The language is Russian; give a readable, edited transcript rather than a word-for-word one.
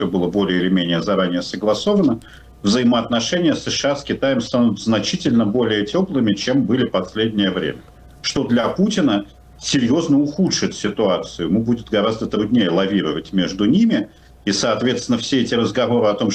все было более или менее заранее согласовано, взаимоотношения США с Китаем станут значительно более теплыми, чем были последнее время. Что для Путина серьезно ухудшит ситуацию. Ему будет гораздо труднее лавировать между ними, и, соответственно, все эти разговоры о том,